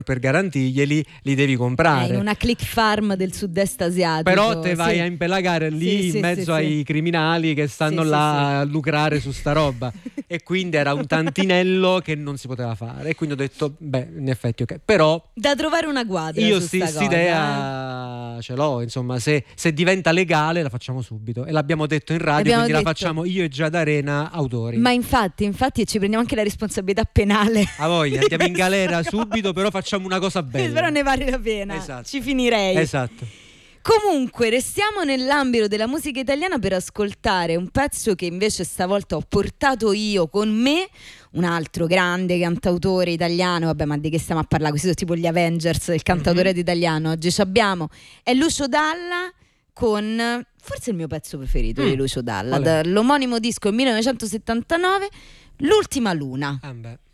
per garantirglieli li devi comprare. In una click farm del sud-est asiatico. Però te vai a impelagare lì in mezzo ai criminali che stanno là a lucrare su sta roba. E quindi era un tantinello che non si poteva fare. E quindi ho detto, beh, in effetti ok. Però da trovare una quadra. Io su sta idea ce l'ho, insomma, se diventa legale la facciamo subito. E l'abbiamo detto in radio, quindi la facciamo io e Giada Arena autori. Ma infatti ci prendiamo anche la responsabilità penale. A voglia, andiamo in galera subito, però facciamo una cosa bella. Però ne vale la pena. Esatto. Ci finirei. Esatto. Comunque restiamo nell'ambito della musica italiana per ascoltare un pezzo che invece stavolta ho portato io con me, un altro grande cantautore italiano. Vabbè, ma di che stiamo a parlare? Questi sono tipo gli Avengers del cantautore italiano. Oggi è Lucio Dalla con forse il mio pezzo preferito di Lucio Dalla, dall'omonimo disco 1979, L'ultima luna. Beh.